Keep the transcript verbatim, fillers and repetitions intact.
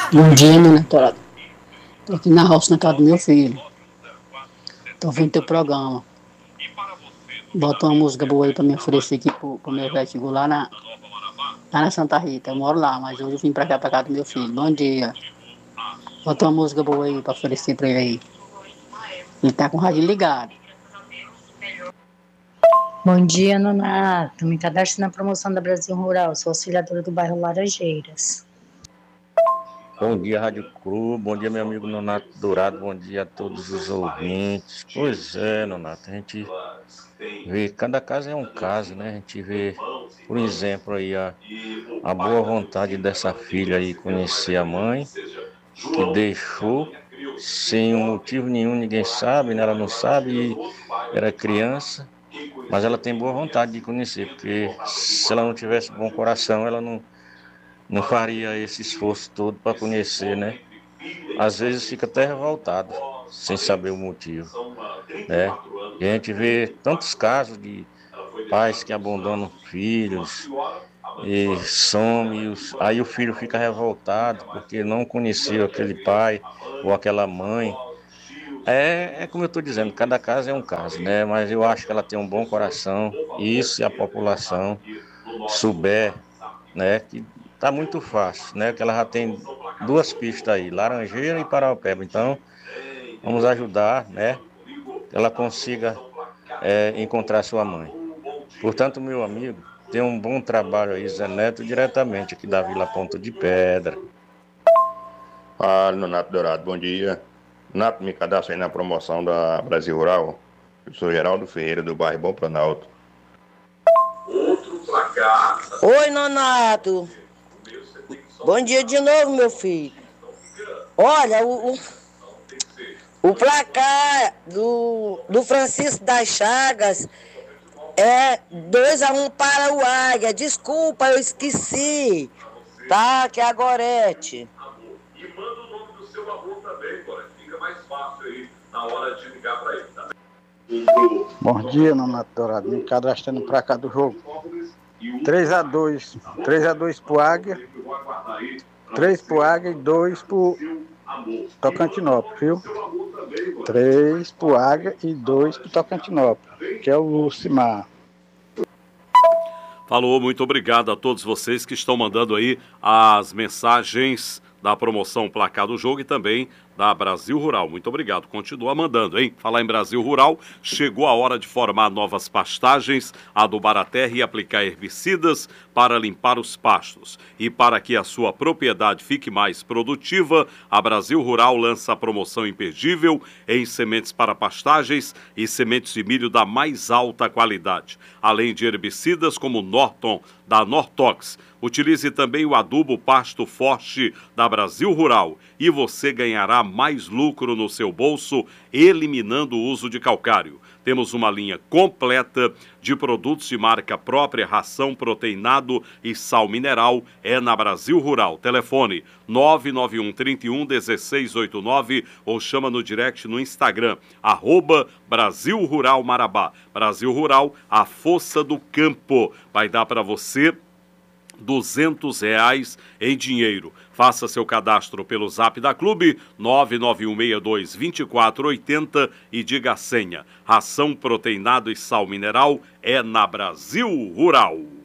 Um dia, né, doutorado? Tô aqui na roça, na casa do meu filho. Tô ouvindo teu programa. Bota uma música boa aí pra me oferecer aqui pro, pro meu velho. Chegou lá na, lá na Santa Rita. Eu moro lá, mas hoje eu vim pra cá, pra casa do meu filho. Bom dia. Bota uma música boa aí pra oferecer pra ele aí. Ele tá com o rádio ligado. Bom dia, Nonato. Me cadastre na promoção da Brasil Rural. Sou auxiliadora do bairro Laranjeiras. Bom dia, Rádio Cru. Bom dia, meu amigo Nonato Dourado. Bom dia a todos os ouvintes. Pois é, Nonato, a gente vê, cada caso é um caso, né? A gente vê, por exemplo, aí a, a boa vontade dessa filha aí conhecer a mãe, que deixou sem um motivo nenhum, ninguém sabe, né? Ela não sabe, era criança, mas ela tem boa vontade de conhecer, porque se ela não tivesse bom coração, ela não, não faria esse esforço todo para conhecer, né? Às vezes fica até revoltado, sem saber o motivo, né? E a gente vê tantos casos de pais que abandonam filhos e somem, aí o filho fica revoltado porque não conheceu aquele pai ou aquela mãe. É, é como eu estou dizendo, cada caso é um caso, né? Mas eu acho que ela tem um bom coração, e se a população souber, né, que tá muito fácil, né? Que ela já tem duas pistas aí, Laranjeira e Paraupeba. Então, vamos ajudar, né? Que ela consiga é, encontrar sua mãe. Portanto, meu amigo, tem um bom trabalho aí, Zé Neto, diretamente aqui da Vila Ponta de Pedra. Fala, Nonato Dourado, bom dia. Nato, me cadastra aí na promoção da Brasil Rural. Eu sou Geraldo Ferreira, do bairro Bom Planalto. Oi, Nonato. Bom dia de novo, meu filho. Olha, o, o, o placar do, do Francisco das Chagas é dois a um para o Águia. Desculpa, eu esqueci. Tá, que é a Gorete. E manda o nome do seu avô também, Gorete. Fica mais fácil aí na hora de ligar para ele, tá? Bom dia, Nonato Dourado. Me cadastrando pra cá do jogo. três a dois. três a dois pro Águia. três pro Águia e dois pro Tocantinópolis, viu? três pro Águia e dois pro Tocantinópolis, que é o Lucimar. Falou, muito obrigado a todos vocês que estão mandando aí as mensagens da promoção Placar do Jogo e também da Brasil Rural. Muito obrigado. Continua mandando, hein? Falar em Brasil Rural, chegou a hora de formar novas pastagens, adubar a terra e aplicar herbicidas para limpar os pastos. E para que a sua propriedade fique mais produtiva, a Brasil Rural lança a promoção imperdível em sementes para pastagens e sementes de milho da mais alta qualidade. Além de herbicidas como Norton, da Nortox. Utilize também o adubo Pasto Forte da Brasil Rural e você ganhará mais lucro no seu bolso, eliminando o uso de calcário. Temos uma linha completa de produtos de marca própria, ração, proteinado e sal mineral, é na Brasil Rural. Telefone nove nove um, três um, um seis oito nove ou chama no direct no Instagram, arroba Brasil Rural Marabá. Brasil Rural, a força do campo. Vai dar para você duzentos reais em dinheiro. Faça seu cadastro pelo Zap da Clube nove nove um seis dois, dois quatro oito zero e diga a senha. Ração, proteinado e sal mineral é na Brasil Rural.